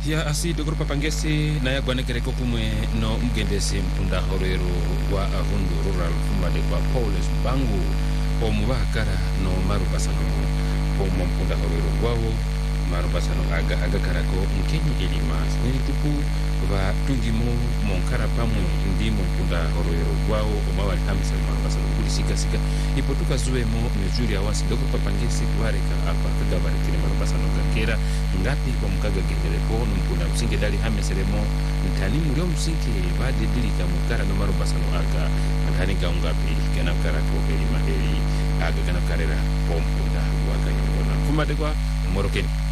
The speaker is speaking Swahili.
ya asi do grupa pangesi na ya gwanekere ko kumwe no mgendesi mpunda horero wa avundu rural fumade kwa Paulus Bangu po mubakara no marubasano po mpunda horero kwawo marubasano aga karako mkenyi elima nini tupu ba tungimo monkara pamwe ndimo mpunda horero kwawo omawali hamisa marubasano kulisika ipotuka zuemo mezuri ya wasi do grupa pangesi kuhareka apa kagabari kile marubasano kakera ngapi kwa mkaga gendele kono mpunda msingi dali hameseremo mtani mulio msingi bade dilika mukara no marubasano aga mtani ngaungapi kana karako elima eli aga kana karera pompunda waga nyongona kumade kwa morokeni.